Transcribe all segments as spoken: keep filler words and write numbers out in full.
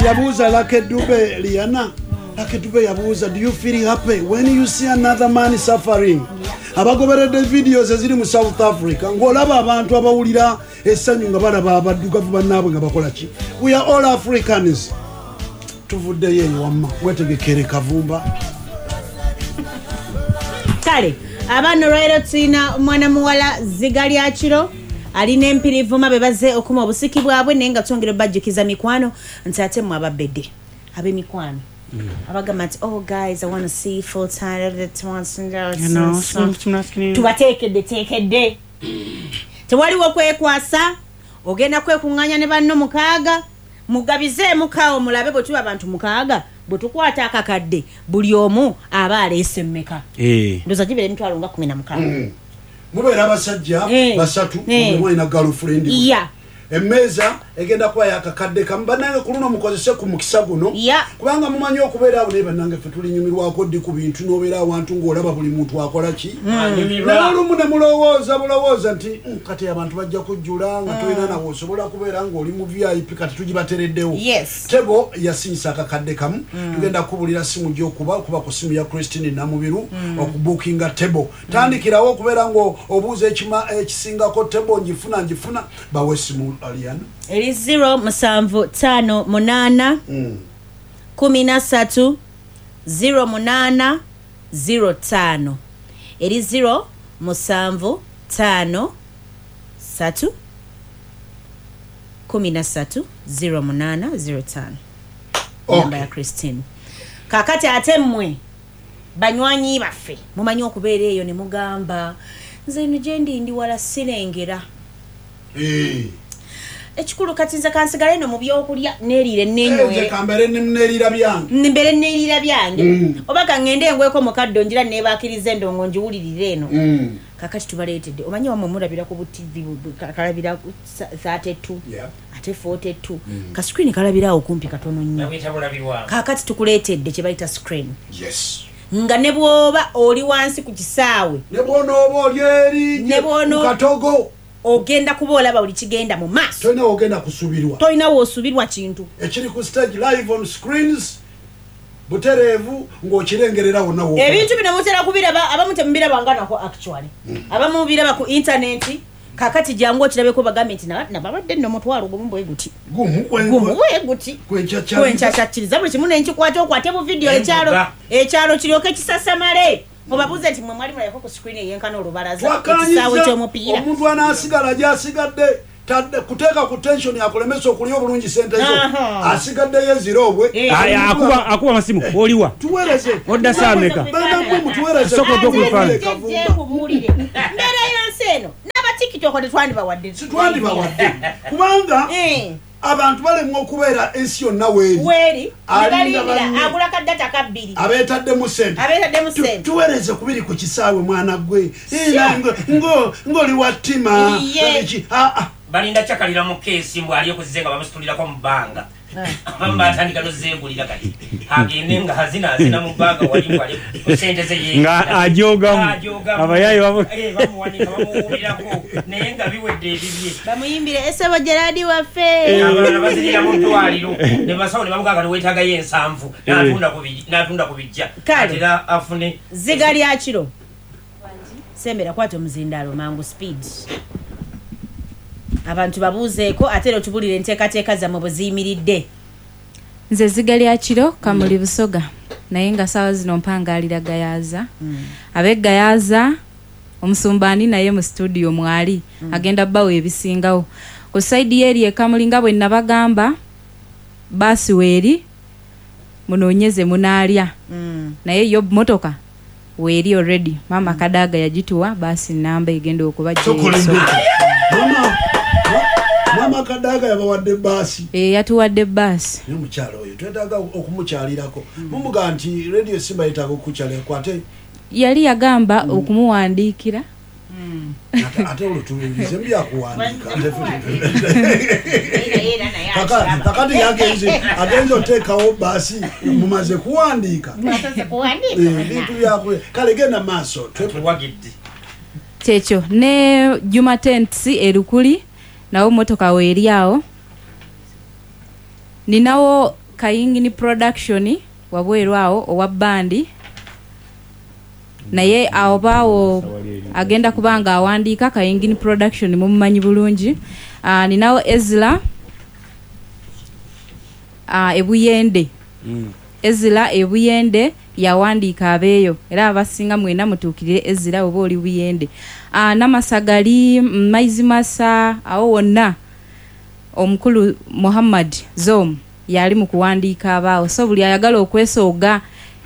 yabuuza Lucky Dube Liana. Lucky Dube yabuuza, do you feel happy when you see another man suffering? Abagoberedde videos eziri mu South Africa ng'olaba abantu abawulira essanyu nga balaba abaddugavu bannaabwe nga bakola ki. We are all Africans. Tuvuddeyo eyo wamma wetegekere Kavumba. Kale abano lwero tulina omwana muwala Ziga lya kiro alina empirivuma bebaze okuma obusiki bwabwe naye nga twongera bajjukiza mikwano nti ate mwe ababedde ab'emikwano mm. abagamba nti oh guys I want to see full time of the twins tubateekedde teekedde tewaliwo kwekwasa ogenda kwekuŋŋanya ne banno mukaaga mugabizeemu kaawo mulabe bwe tuba abantu mukaaga bwe tukwata akakadde buli omu aba aleese mmeka ndoza gibere emitwalo nga kumi na mukaaga mubeera abasajja basatu omu alina girlfriend yeah. Emmeeza egenda kuba yakakadde kamu bannange ku luno mukozese ku mukisa guno yeah. kubanga mumanyi okubeera awo naye bannange ffe tulinyumirwako ddi ku bintu n'obeera awantu ng'olaba buli muntu akola ki naye olumu ne mulowooza bulowooza nti kati abantu bajja kujjula nga tolina nawe osobola kubeera ng'oli mu V I P kati tugibatereddewo Tebo yasinisa akakadde kamu tugenda kubulira simu gy'okuba okuba ku simu ya Christine Namubiru okubuukinga Tebo tandikirawo okubeera ng'obuuza ekisingako Tebo njifuna njifuna bawe simu Aliana eri zero musanvu tano munana mm. kumi na satu zero munana zero tano eri zero musanvu tano satu kumi na satu zero munana zero tano okay. Namba ya Christine kakati ate mmwe banywanyi baffe mumanyi okubeera eyo ne mugamba nze njendi ndi wala sirengera eh ekikulu kati nze kansigale no mu byokulya neerire nenyoye nze kambere neerira byange mbere neerira byange mm. oba kangende engweko mukaddo njira nebakiriza endongo njiwulirire eno mm. kakati tubaleetedde omanyi wamwe mulabira ku T V kalabira thirty-two yeah. ate forty-two mm. ka screen kalabira awo kumpi katono nnyo kakati tukuleetedde kye bayita screen yes nga ne bwoba oli wansi ku kisaawe ne bwono oba oli eri ku katogo ogenda kuba olaba buli kigenda mu maaso toina ogenda kusubirwa toina wosubirwa kintu ekiri ku stage live on screens buterevu ng'okirengerera wonna wo ebintu bino mutera kubiraba abamu temubirabanganako actually mm. abamu biraba ku internet kakati jangu okirabeko bagambe nti nababadde nno mutwalo gumu bwe guti gumu bwe guti kwenchachakkiriza buli kimu nenkikwata okwate bu video ekyalo ekyalo kiryoke kisasamale obabuze nti mwe mwali mulayeko ku screen eyenkana olubalaza ekisaawe ky'omupiira omuntu anaasigala gy'asigadde tadde kuteeka ku tension yakulemesa okulya obulungi sente zo asigaddeyo ezirobwe aya akuba akuba amasimu oliwa tuweereze odda saameka bwe mutuweereze sokoto okufaana mbeera yonsi eno n'abatikitoko tetwandibawadde sitwandibawadde kubanga abantu balemwa okubeera ensi yonna weeri weeri balindira agula kaddata kabbiri abeetaddemu sente abeetaddemu sente tuweereze kubiri ku kisaawe mwana gwe ng'oli wa ttima balinda kyakalira mu keesi mbw ali okuzizenga bamusitulirako mu bbanga abamu batandika nozeegulira kati agende nga hazina azina mu bbanga wali wali kusente ze ye nga ajogamu abayayi bamuwanika bamuwulirako naye nga biwedde ebibye bamuyimbire esebo Geradi waffe abalala bazirira mu ddwaliro ne basawo ne bamugamba niweetaagayo ensanvu n'atunda ku bijja atera afune Ziga lya kiro sembera kwata omuzindalo mangu speed abantu babuuzeeko ate ero tubulire enteekateeka zammwe bwe ziyimiridde. Nze Ziga lya kiro Kamuli Busoga naye nga saawa zino mpangaalira Gayaza mm. abe Gayaza omusumbaani naye mu studio mwali mm. agenda bbawo ebisingawo ku side eri Kamuli nga bwe nabagamba basi weeri munoonyeze munaalya mm. naye yo motoka weeri already mama mm. Kadaga yagituwa basi namba egenda okuba jeeso mama Mama Kadaga yabawadde basi. Eh yatuwadde basi. Ni mukyalo oyo twetaaga okumukyalirako. Mumuga nti radio Simba yetaaga okukyalira kwate. Yali yagamba mm. okumuwandiikira. Mm. Ate olutubize mbya kuwandika. Kakati yagenze agenzo tekawo basi mumaze kuwandika. Mumaze kuwandika. Bintu byakwe kale genda maaso twetuwagidde. Checho ne Juma Tensi erukuli nawo motoka weeri awo ninawo Kayingini production wabweru awo owa bandi naye awo bawo agenda kubanga awandika Kayingini production mumumanyi bulungi. Uh, ninawo Ezra uh, ebuyende mm. Ezra ebuyende yawandika abeyo era abasinga mwena mutukirire Ezra oba oli buyende. Uh, namasagali maizi masa awo wonna omukulu Muhammad Zom yali mu kuwandiika abaawo so buli ayagala okwesooga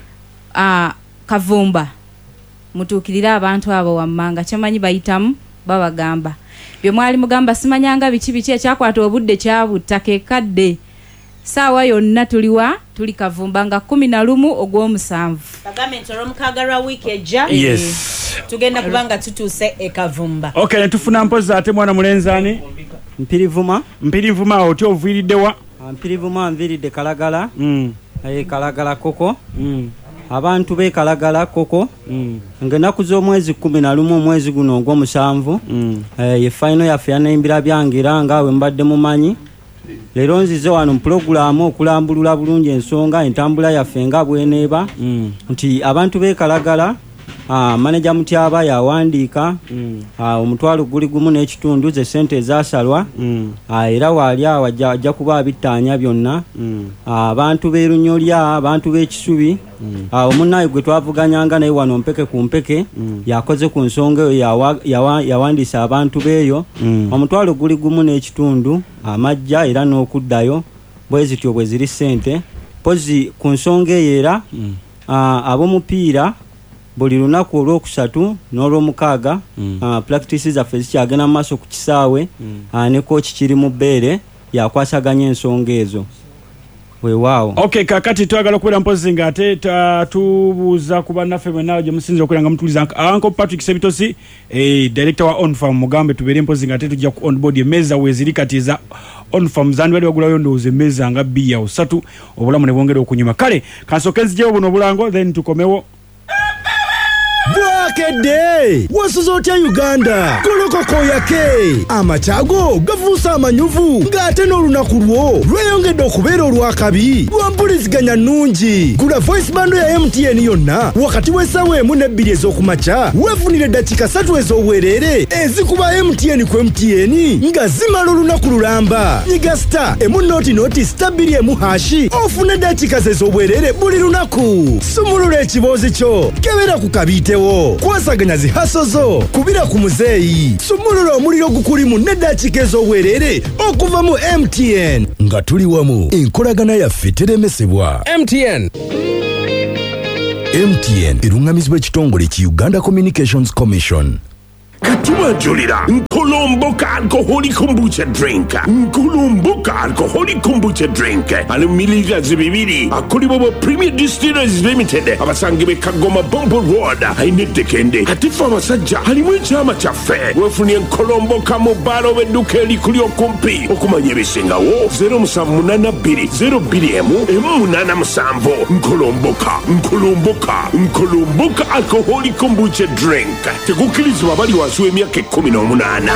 uh, Kavumba mutukirira abantu abo wammanga kyamanyi bayitamu babagamba byo mwali mugamba simanyanga biki biki ekyakwata obudde kyabuttake kadde saawa yonna tuliwa tuli Kavumba nga kumi na lumu ogw'omusanvu bagambe ntoro mukagarwa week ejja yes tugenda kubanga tutuuse e Kavumba. Okay netufuna mpozi ate mwana mulenzani Mpirivuma Mpirivuma oti oviriddewa Mpirivuma nviridde Kalagala mm. aye Kalagala koko mm. abantu be Kalagala koko mm. ngenaku z'omwezi kumi na lumu omwezi guno ogw'omusanvu mm. eh, ye final yaffe yanaimbira byangira ngaawe mbadde mumanyi leero nzize wano mu pulogulaamu okulambulula bulungi ensonga entambula yaffe nga bweneeba mm. nti abantu be Kalagala Ah, manager Mutyaba yawandiika mm. ah, omutwalo guli gumu n'ekitundu ze sente ezasalwa mm. ah, era wali awajja ajja kuba bittaanya byonna mm. ah, abantu beerunyolya abantu b'ekisubi mm. ah, omunnaye gwe twavuganyanga naye wano mpeke ku mpeke mm. yakoze ku nsonga eyo yawa, yawa, yawandiisa abantu beeyo mm. omutwalo guli gumu n'ekitundu amajja era n'okuddayo bwe zityo bwe ziri sente pozi ku nsonga eyo era mm. ah, ab'omupiira buli lunaku olwokusatu n'olwomukaaga mm. uh, practices zaffe zikyagenda mu maaso ku kisaawe mm. uh, ne coach kiri mu bbeere yakwasaganya ensonga ezo weewaawo. Okay kakati twagala okubeera mpozi nga ate tubuuza ku bannaffe mwenna gye musinza okubeera nga mutuliza Uncle Patrick Sebitosi eh, director wa On Farm mugambe tubeere mpozi nga ate tujja ku on board emmeeza weeziri kati eza On Farm zandi bali bagulayo ndowooza emmeeza nga bbiri ya usatu obulamu ne bwongera okunyuma kale kansooke nzijewo buno obulango then tukomewo. Bwakedde wasuza otya Uganda kolokoko yake amachago gavuusa amanyuvu ng'ate n'olunaku lwo lweyongedde okubeera olwakabi lwampuliziganya nnungi. Gula voice bando ya M T N yonna wakati w'essaawa emu n'ebbiri ez'okumakya weefunire eddakiika ssatu ez'obwereere ezikuba M T N ku M T N nga zimala olunaku lulamba. Nyiga star emu nooti nooti star bbiri emu hashi ofune eddakiika ze ez'obwereere buli lunaku. Sumulula ekiboozi kyo kebera ku kabiite kwasaganya zihasozo kubira ku muzeeyi sumulula omuliro gukulimu n'eddakiika ez'obwereere okuva mu M T N nga tuli wamu enkolagana yaffe teremesebwa. M T N M T N erungamizibwa ekitongole ki Uganda Communications Commission. Katima Julira, Nkolomboka alcoholic kombucha drink. Nkolomboka alcoholic kombucha drink. Alumiliga zibibiri. Akuli bobo Premier Distillers Limited. Abasangibe Kagoma Bombo Road. Ainete kende. Hatifa masajja. Halimwe chama chafe. Wefuni Nkolomboka mobalo weduke likuli okumpi. Okumanye bisinga wo. Zero musamunana biri. Zero biri emu. Emu munana musambo. Nkolomboka. Nkolomboka. Nkolomboka alcoholic kombucha drink. Tegukilizi wabali wa Suwe miaka kumi na munana.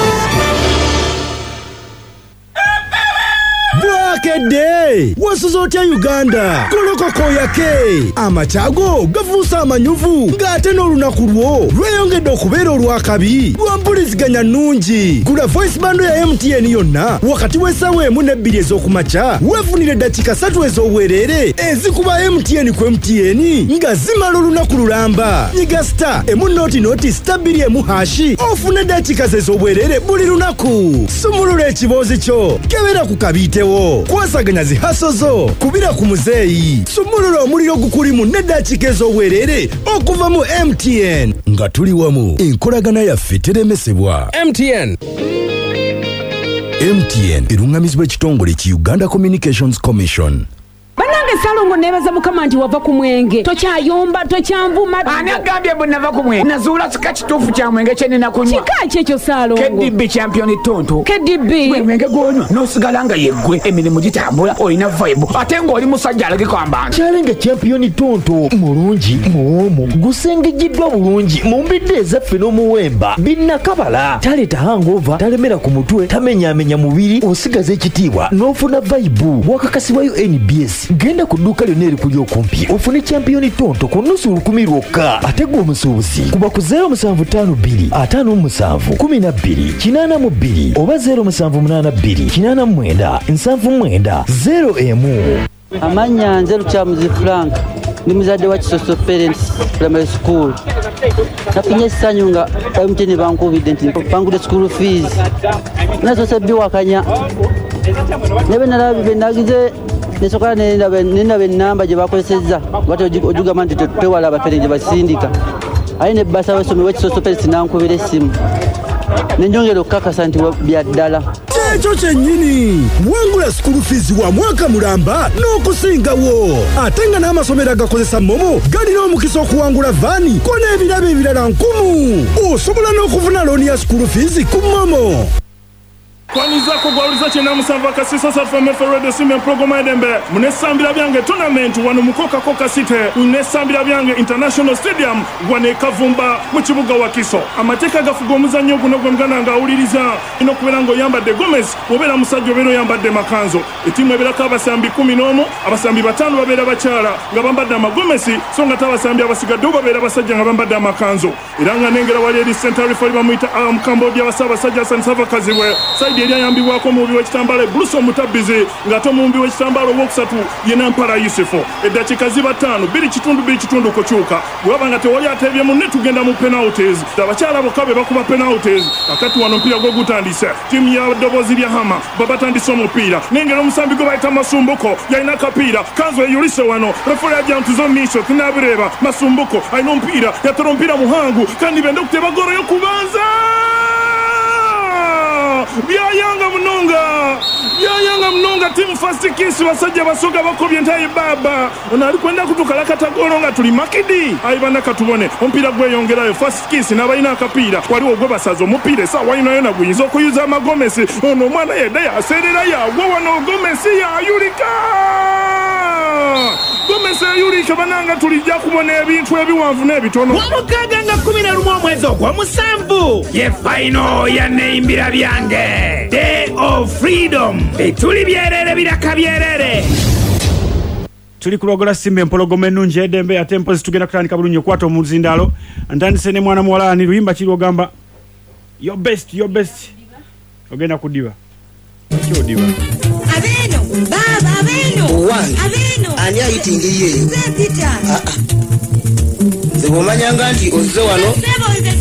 Bwakedde wasuza otya Uganda kolokoko yake amachago gavuusa amanyuvu ng'ate n'olunaku lwo lweyongedde okubeera olwakabi lwampuliziganya nnungi. Gula voice bando ya M T N yonna wakati w'essaawa emu n'ebbiri ez'okumakya weefunire eddakiika ssatu ez'obwereere ezikuba M T N ku M T N nga zimala olunaku lulamba. Nyiga star emu nooti nooti star bbiri emu hashi ofune eddakiika ze ez'obwereere buli lunaku. Sumulula ekiboozi kyo kebera ku kabiitewo kwasaganya zihasozo kubira ku muzeeyi sumulula omuliro gukulimu n'eddakiika ez'obwereere okuva mu M T N nga tuli wamu enkolagana yaffe teremesebwa. M T N M T N erungamizibwa ekitongole ki Uganda Communications Commission. Banange kale Salongo nebaza mukama nti wava ku mwenge tokyayomba tokyanvuma ani agambye bwe nava ku mwenge nazuula kika kituufu kya mwenge kye nina kunywa kika kyekyo Salongo K D B champion tonto K D B gwe mwenge gwonywa n'osigala nga yeggwe emirimu gitambula olina vibe ate ng'oli musajja alagikamba Challenge champion tonto mulungi muwomu gusengejiddwa bulungi mu mbidde ezaffe n'omuwemba binnakabala taleeta hangover talemera ku mutwe tamenyaamenya mubiri osigaza ekitiibwa n'ofuna vaibu wakakasibwayo N B S genda ku dduuka lyonna erikuli okumpi ofune champion tonto ku nnusu lukumi lwokka ate gwe omusuubuzi kuba ku zero musanvu ttaano bbiri ataano mu musanvu kumi na bbiri kinaana mu bbiri oba zero musanvu munaana bbiri kinaana mu mwenda nsanvu mwenda zero emu. Amanya nze Lukyamuzi Frank ndi muzadde wa Kisoso Parents Primary School. Nafunye essanyu nga M T N bankubidde nti mpangudde school fees nazo sebbiwakanya nebe nalabe nagize nesokola nenaba ennamba gye bakozesezza bate ojugamba nti twewala abafere gye basindika aye ne bbasa w'essomero w'Ekisoso Parents nankubira essimu nenjongera okukakasa nti bya ddala ekyo kyennyini wangula school fees wa mwaka mulamba n'okusingawo ate nga n'amasomero agakozesa momo galina omukisa okuwangula vaani ko n'ebirabo ebirala nkumu osobola n'okufuna looni ya school fees ku momo Kwanizako gwauliza chena musanva kasisa sarfame ferrede sime programa edembe munesambira byange tournament wano mukoka koka site munesambira byange international stadium wane kavumba mu kibuga wa Kiso amateka gafugo muzanyo guno gwemgana nga uliriza ino kubera ngo yambadde Gomez obera musajjo bero yambadde Makanzo etimu ebera kabasambi kumi n'omu abasambi batano babera bakyala nga bambadde amagomesi so nga tabasambi abasigadde babera basajja nga bambadde Makanzo iranga nengera wali eri center referee bamuita am Cambodia basaba sajja sansava kaziwe saidi Elia yambibwako mubi w'ekitambala Bruce Omutabizi ng'ate omumbi w'ekitambala ow'okusatu ye Nampala Yusufu eddakiika ziba ttaano bbiri kitundu bbiri kitundu kukyuka bw'aba nga tewali ateebye munne tugenda mu penalties abakyala bokka be bakuba penalties akati wano omupiira gwo gutandise ttiimu ya ddoboozi lya Hama babatandise omupiira n'engeri omusambi gwe bayita Masumbuko yalina akapiira kanzo eyulise wano refere ajja ntuzo miisho tinaabireeba Masumbuko alina omupiira yatera omupiira muhangu kandi benda okuteeba goro y'okubanza byayanga munonga byayanga munonga team first kiss basajja basoga bakobye ntaye baba ona alikwenda kutukala katagoro nga tuli makidi ayibana katubone ompira gweyongerayo first kiss n'abalina akapiira waliwo ogwe basazo omupiira esa wayina yona guyinza okuyuza amagomesi ono omwana yedda yaserera yagwa wano gomesi yayulika Gomesi yayulika bananga tulijja kubona ebintu ebiwanvu n'ebitono omukaaga nga kumi na lumu omwezi ogw'omusanvu ye final ya neimbira byange Day of Freedom etuli byerere biraka byerere tuli kulogola simba empologoma ennungi edembe ate mpozi tugenda kutandika bulungi okwata omuzindalo ntandise ne mwana muwalani luyimba kiri ogamba your best your best ogenda kudiba kyodiba abeno baba abeno owange abeno ani ayitingiriyeyo nze mpita nze bw'omanyanga nti ozze wano